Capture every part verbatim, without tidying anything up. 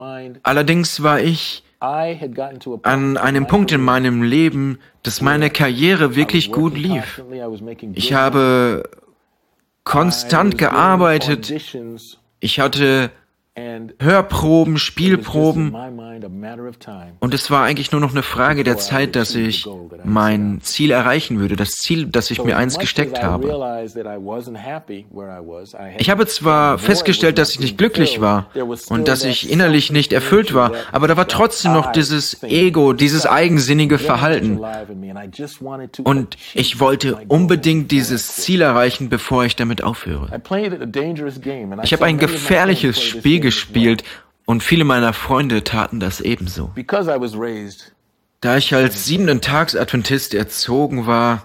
Allerdings war ich an einem Punkt in meinem Leben, dass meine Karriere wirklich gut lief. Ich habe konstant gearbeitet. Ich hatte Hörproben, Spielproben und es war eigentlich nur noch eine Frage der Zeit, dass ich mein Ziel erreichen würde, das Ziel, das ich mir einst gesteckt habe. Ich habe zwar festgestellt, dass ich nicht glücklich war und dass ich innerlich nicht erfüllt war, aber da war trotzdem noch dieses Ego, dieses eigensinnige Verhalten und ich wollte unbedingt dieses Ziel erreichen, bevor ich damit aufhöre. Ich habe ein gefährliches Spiel gespielt und viele meiner Freunde taten das ebenso. Da ich als Siebenten-Tags-Adventist erzogen war,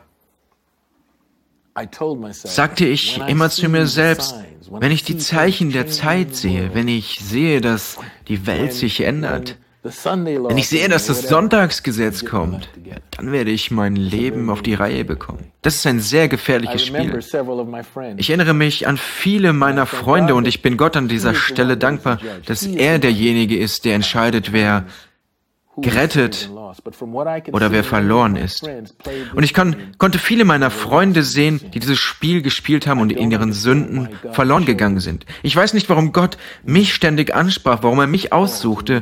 sagte ich immer zu mir selbst, wenn ich die Zeichen der Zeit sehe, wenn ich sehe, dass die Welt sich ändert, wenn ich sehe, dass das Sonntagsgesetz kommt, ja, dann werde ich mein Leben auf die Reihe bekommen. Das ist ein sehr gefährliches Spiel. Ich erinnere mich an viele meiner Freunde und ich bin Gott an dieser Stelle dankbar, dass er derjenige ist, der entscheidet, wer gerettet oder wer verloren ist. Und ich kann, konnte viele meiner Freunde sehen, die dieses Spiel gespielt haben und in ihren Sünden verloren gegangen sind. Ich weiß nicht, warum Gott mich ständig ansprach, warum er mich aussuchte.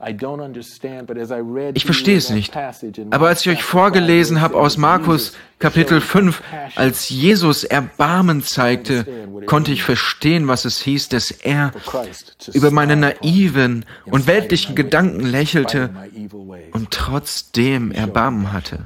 Ich verstehe es nicht. Aber als ich euch vorgelesen habe aus Markus Kapitel fünf, als Jesus Erbarmen zeigte, konnte ich verstehen, was es hieß, dass er über meine naiven und weltlichen Gedanken lächelte und trotzdem Erbarmen hatte.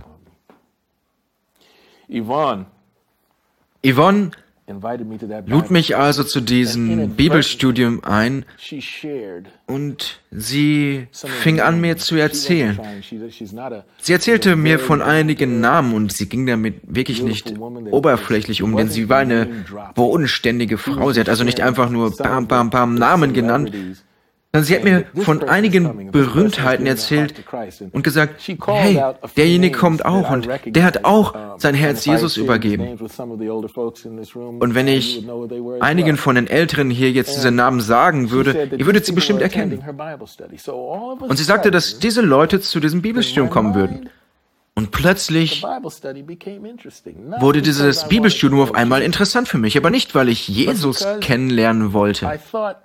Yvonne lud mich also zu diesem Bibelstudium ein und sie fing an, mir zu erzählen. Sie erzählte mir von einigen Namen und sie ging damit wirklich nicht oberflächlich um, denn sie war eine bodenständige Frau. Sie hat also nicht einfach nur bam, bam, bam Namen genannt, sondern sie hat mir von einigen Berühmtheiten erzählt und gesagt, hey, derjenige kommt auch und der hat auch sein Herz Jesus übergeben. Und wenn ich einigen von den Älteren hier jetzt diese Namen sagen würde, ihr würdet sie bestimmt erkennen. Und sie sagte, dass diese Leute zu diesem Bibelstudium kommen würden. Und plötzlich wurde dieses Bibelstudium auf einmal interessant für mich, aber nicht, weil ich Jesus kennenlernen wollte.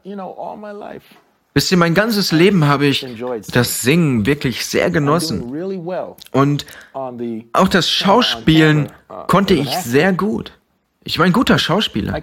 Wisst ihr, mein ganzes Leben habe ich das Singen wirklich sehr genossen. Und auch das Schauspielen konnte ich sehr gut. Ich war ein guter Schauspieler.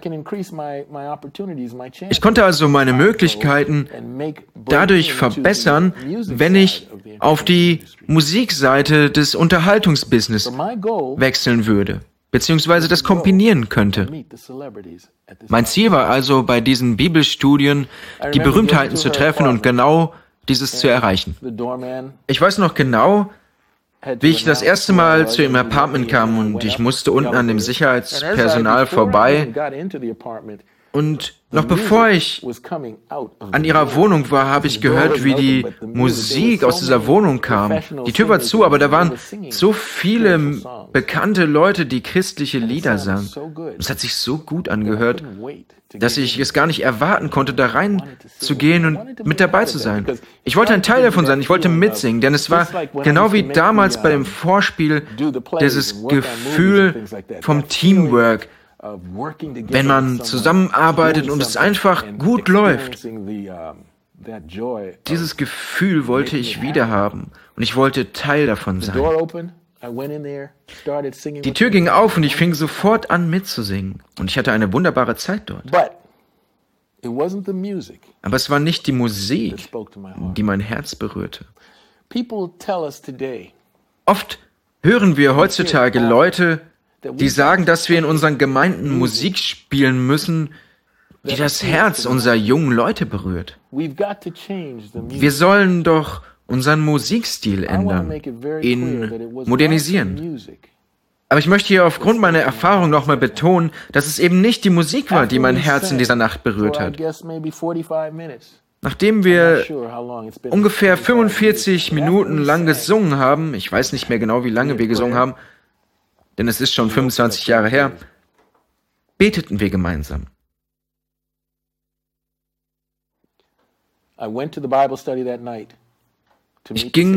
Ich konnte also meine Möglichkeiten dadurch verbessern, wenn ich auf die Musikseite des Unterhaltungsbusiness wechseln würde, beziehungsweise das kombinieren könnte. Mein Ziel war also, bei diesen Bibelstudien die Berühmtheiten zu treffen und genau dieses zu erreichen. Ich weiß noch genau, wie ich das erste Mal zu ihrem Apartment kam und ich musste unten an dem Sicherheitspersonal vorbei. Und noch bevor ich an ihrer Wohnung war, habe ich gehört, wie die Musik aus dieser Wohnung kam. Die Tür war zu, aber da waren so viele bekannte Leute, die christliche Lieder sangen. Es hat sich so gut angehört, dass ich es gar nicht erwarten konnte, da reinzugehen und mit dabei zu sein. Ich wollte ein Teil davon sein, ich wollte mitsingen, denn es war genau wie damals bei dem Vorspiel dieses Gefühl vom Teamwork, wenn man zusammenarbeitet und es einfach gut läuft. Dieses Gefühl wollte ich wieder haben und ich wollte Teil davon sein. Die Tür ging auf und ich fing sofort an mitzusingen und ich hatte eine wunderbare Zeit dort. Aber es war nicht die Musik, die mein Herz berührte. Oft hören wir heutzutage Leute, die sagen, dass wir in unseren Gemeinden Musik spielen müssen, die das Herz unserer jungen Leute berührt. Wir sollen doch unseren Musikstil ändern, ihn modernisieren. Aber ich möchte hier aufgrund meiner Erfahrung nochmal betonen, dass es eben nicht die Musik war, die mein Herz in dieser Nacht berührt hat. Nachdem wir ungefähr fünfundvierzig Minuten lang gesungen haben, ich weiß nicht mehr genau, wie lange wir gesungen haben, denn es ist schon fünfundzwanzig Jahre her, beteten wir gemeinsam. Ich ging